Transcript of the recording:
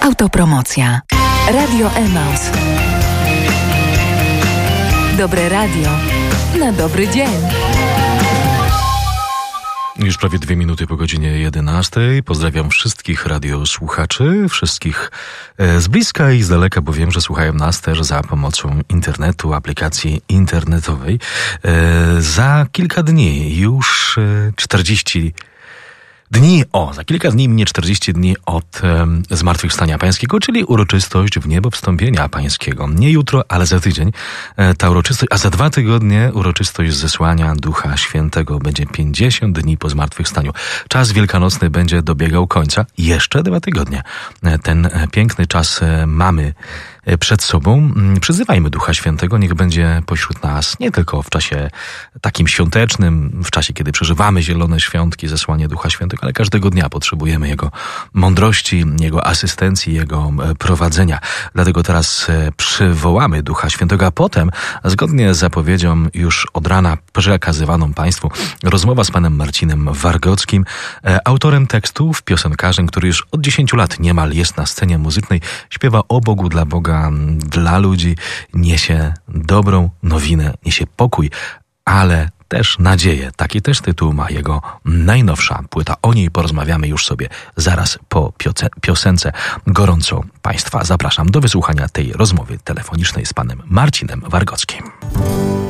Autopromocja. Radio Emaus. Dobre radio na dobry dzień. Już prawie 2 minuty po godzinie 11. Pozdrawiam wszystkich radiosłuchaczy, wszystkich z bliska i z daleka, bo wiem, że słuchają nas też za pomocą internetu, aplikacji internetowej. Za kilka dni już 40 dni, za kilka dni minie 40 dni od Zmartwychwstania Pańskiego, czyli uroczystość w niebo wstąpienia Pańskiego. Nie jutro, ale za tydzień ta uroczystość, a za 2 tygodnie uroczystość zesłania Ducha Świętego. Będzie 50 dni po Zmartwychwstaniu. Czas wielkanocny będzie dobiegał końca. Jeszcze 2 tygodnie. Ten piękny czas mamy przed sobą. Przyzywajmy Ducha Świętego, niech będzie pośród nas nie tylko w czasie takim świątecznym, w czasie, kiedy przeżywamy zielone świątki, zesłanie Ducha Świętego, ale każdego dnia potrzebujemy Jego mądrości, Jego asystencji, Jego prowadzenia. Dlatego teraz przywołamy Ducha Świętego, a potem, zgodnie z zapowiedzią już od rana przekazywaną Państwu, rozmowa z panem Marcinem Wargockim, autorem tekstów, piosenkarzem, który już od 10 lat niemal jest na scenie muzycznej, śpiewa o Bogu, dla Boga, dla ludzi, niesie dobrą nowinę, niesie pokój, ale też nadzieję. Taki też tytuł ma jego najnowsza płyta. O niej porozmawiamy już sobie zaraz po piosence. Gorąco Państwa zapraszam do wysłuchania tej rozmowy telefonicznej z panem Marcinem Wargockim.